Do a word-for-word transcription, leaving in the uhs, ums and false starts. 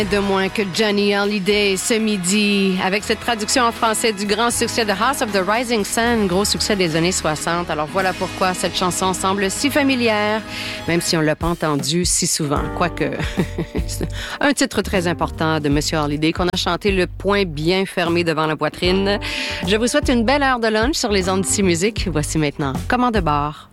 De moins que Johnny Hallyday ce midi, avec cette traduction en français du grand succès de House of the Rising Sun, gros succès des années soixante. Alors voilà pourquoi cette chanson semble si familière, même si on ne l'a pas entendue si souvent. Quoique, un titre très important de Monsieur Hallyday qu'on a chanté le poing bien fermé devant la poitrine. Je vous souhaite une belle heure de lunch sur les ondes d'ici musique. Voici maintenant Commande de bar.